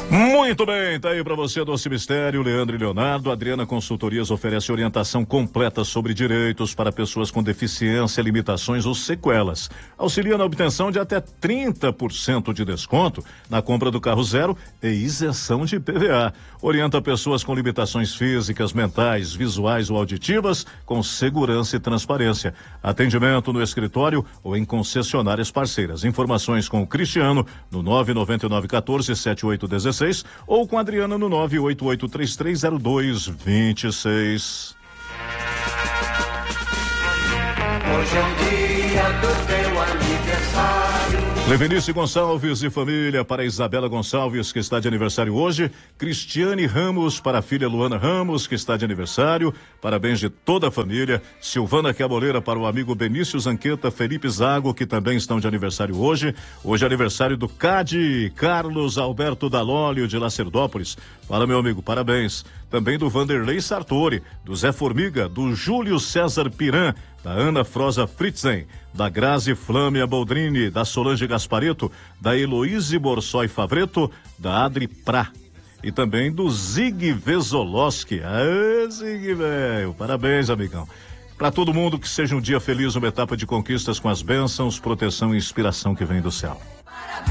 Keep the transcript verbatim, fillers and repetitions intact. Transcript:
Muito bem, tá aí pra você Doce Mistério, Leandro e Leonardo. Adriana Consultorias oferece orientação completa sobre direitos para pessoas com deficiência, limitações ou sequelas. Auxilia na obtenção de até trinta por cento de desconto na compra do carro zero e isenção de I P V A. Orienta pessoas com limitações físicas, mentais, visuais ou auditivas com segurança e transparência. Atendimento no escritório ou em concessionárias parceiras. Informações com o Cristiano no nove nove nove um quatro sete oito um seis ou com a Adriana no nove oito oito três três zero dois dois seis. Hoje é o dia do teu aniversário. Levenice Gonçalves e família para Isabela Gonçalves, que está de aniversário hoje. Cristiane Ramos para a filha Luana Ramos, que está de aniversário. Parabéns de toda a família. Silvana Caboleira para o amigo Benício Zanqueta, Felipe Zago, que também estão de aniversário hoje. Hoje é aniversário do Cade Carlos Alberto Dalólio de Lacerdópolis. Fala, meu amigo, parabéns. Também do Vanderlei Sartori, do Zé Formiga, do Júlio César Piran, da Ana Froza Fritzen, da Grazi Flâmia Boldrini, da Solange Gaspareto, da Heloíse Borsoi Favreto, da Adri Prá e também do Zig Vezoloski. Aê, Zig, velho, parabéns, amigão. Para todo mundo, que seja um dia feliz, uma etapa de conquistas com as bênçãos, proteção e inspiração que vem do céu.